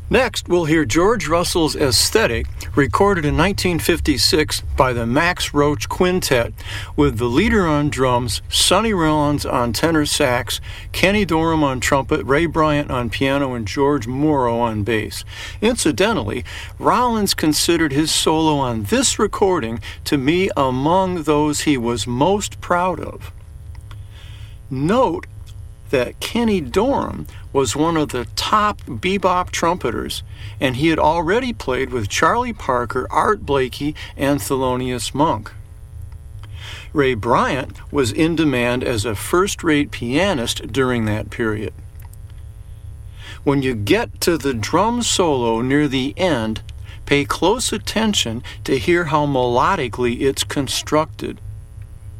Next, we'll hear George Russell's Aesthetic, recorded in 1956 by the Max Roach Quintet, with the leader on drums, Sonny Rollins on tenor sax, Kenny Dorham on trumpet, Ray Bryant on piano, and George Morrow on bass. Incidentally, Rollins considered his solo on this recording to be among those he was most proud of. Note that Kenny Dorham was one of the top bebop trumpeters, and he had already played with Charlie Parker, Art Blakey, and Thelonious Monk. Ray Bryant was in demand as a first-rate pianist during that period. When you get to the drum solo near the end, pay close attention to hear how melodically it's constructed.